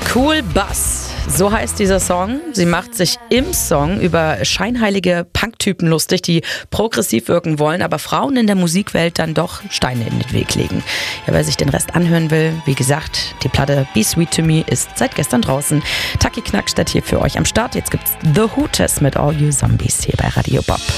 Cool Bass, so heißt dieser Song. Sie macht sich im Song über scheinheilige Punktypen lustig, die progressiv wirken wollen, aber Frauen in der Musikwelt dann doch Steine in den Weg legen. Ja, wer sich den Rest anhören will, wie gesagt, die Platte Be Sweet to Me ist seit gestern draußen. Taki Knackstadt hier für euch am Start. Jetzt gibt's The Hooters mit All You Zombies hier bei Radio Bob.